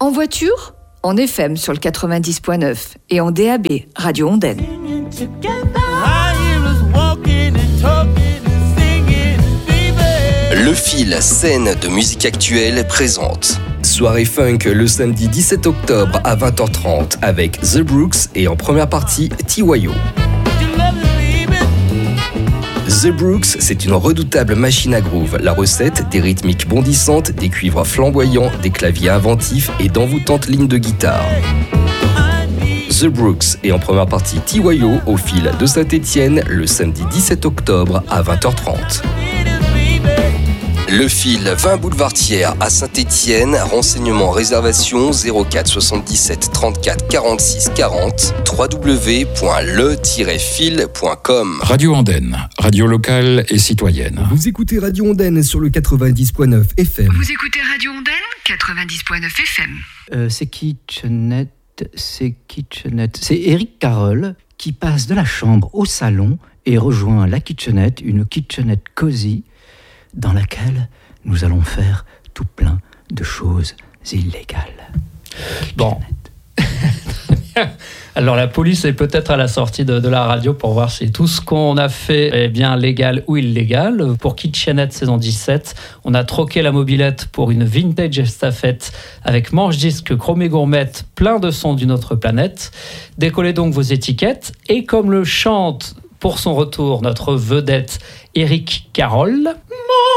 En voiture, en FM sur le 90.9 et en DAB, Radio Ondaine. Le Fil, scène de musique actuelle, présente soirée funk le samedi 17 octobre à 20h30 avec The Brooks et en première partie TYO. The Brooks, c'est une redoutable machine à groove. La recette, des rythmiques bondissantes, des cuivres flamboyants, des claviers inventifs et d'envoûtantes lignes de guitare. The Brooks et en première partie TYO au Fil de Saint-Étienne le samedi 17 octobre à 20h30. Le Fil, 20 boulevard Thiers à Saint-Étienne. Renseignements, réservation 04 77 34 46 40 www.le-fil.com. Radio Ondaine, radio locale et citoyenne. Vous écoutez Radio Ondaine sur le 90.9 FM. Vous écoutez Radio Ondaine, 90.9 FM. C'est Kitchenette. C'est Eric Carroll qui passe de la chambre au salon et rejoint la kitchenette, une kitchenette cosy, dans laquelle nous allons faire tout plein de choses illégales. Bon. Alors la police est peut-être à la sortie de la radio pour voir si tout ce qu'on a fait est bien légal ou illégal. Pour Kitchenette saison 17, on a troqué la mobilette pour une vintage estafette avec manche-disque chromé gourmette, plein de sons d'une autre planète. Décollez donc vos étiquettes et comme le chante pour son retour notre vedette Eric Carroll...